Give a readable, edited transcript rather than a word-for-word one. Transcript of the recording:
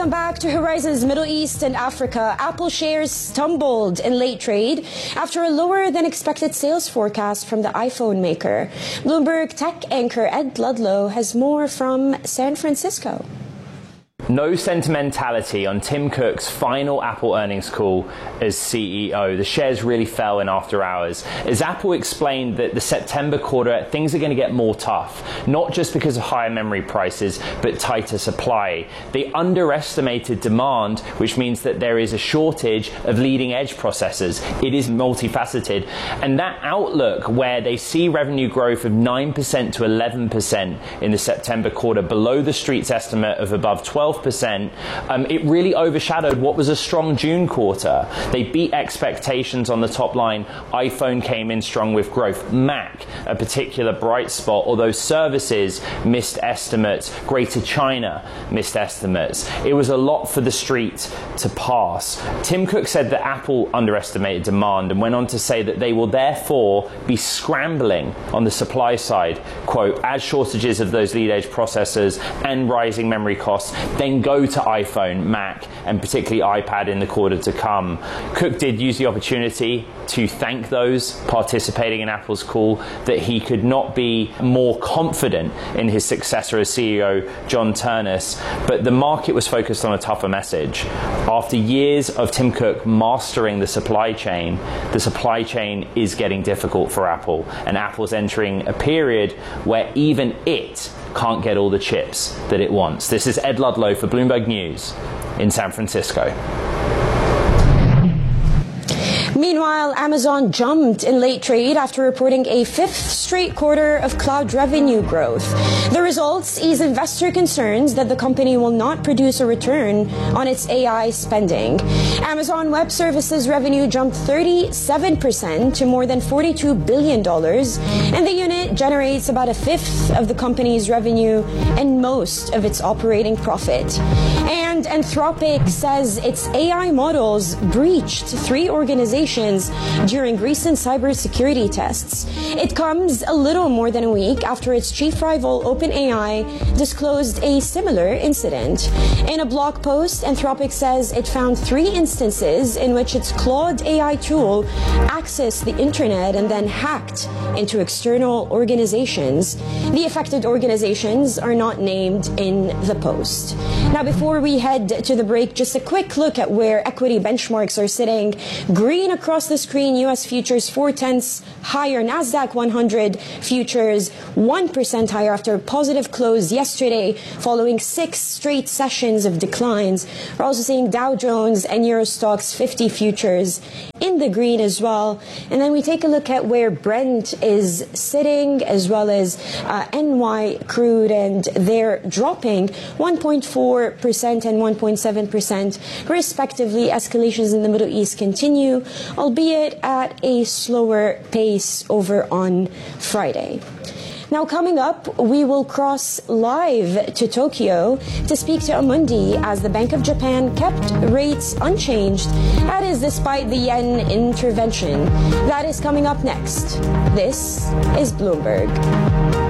Welcome back to Horizons Middle East and Africa. Apple shares stumbled in late trade after a lower than expected sales forecast from the iPhone maker. Bloomberg tech anchor Ed Ludlow has more from San Francisco. No sentimentality on Tim Cook's final Apple earnings call as CEO. The shares really fell in after hours as Apple explained that the September quarter things are going to get more tough, not just because of higher memory prices, but tighter supply. They underestimated demand, which means that there is a shortage of leading edge processors. It is multifaceted, and that outlook where they see revenue growth of 9% to 11% in the September quarter, below the street's estimate of above 12%, it really overshadowed what was a strong June quarter. They beat expectations on the top line. iPhone came in strong with growth. Mac, a particular bright spot, although services missed estimates. Greater China missed estimates. It was a lot for the street to pass. Tim Cook said that Apple underestimated demand and went on to say that they will therefore be scrambling on the supply side, quote, as shortages of those lead edge processors and rising memory costs then go to iPhone, Mac, and particularly iPad in the quarter to come. Cook did use the opportunity to thank those participating in Apple's call, that he could not be more confident in his successor as CEO, John Ternus, but the market was focused on a tougher message. After years of Tim Cook mastering the supply chain is getting difficult for Apple, and Apple's entering a period where even it can't get all the chips that it wants. This is Ed Ludlow for Bloomberg News in San Francisco. Meanwhile, Amazon jumped in late trade after reporting a fifth straight quarter of cloud revenue growth. The results ease investor concerns that the company will not produce a return on its AI spending. Amazon Web Services revenue jumped 37% to more than $42 billion, and the unit generates about a fifth of the company's revenue and most of its operating profit. And Anthropic says its AI models breached 3 organizations during recent cybersecurity tests. It comes a little more than a week after its chief rival OpenAI disclosed a similar incident. In a blog post, Anthropic says it found 3 instances in which its Claude AI tool accessed the internet and then hacked into external organizations. The affected organizations are not named in the post. Now, before we head to the break, just a quick look at where equity benchmarks are sitting. Green across the screen, U.S. futures 0.4 higher, NASDAQ 100 futures 1% higher after a positive close yesterday following 6 straight sessions of declines. We're also seeing Dow Jones and Eurostoxx 50 futures in the green as well. And then we take a look at where Brent is sitting, as well as NY crude, and they're dropping 1.4% and 1.7% respectively. Escalations in the Middle East continue, albeit at a slower pace over on Friday. Now, coming up, we will cross live to Tokyo to speak to Amundi as the Bank of Japan kept rates unchanged. That is despite the yen intervention. That is coming up next. This is Bloomberg.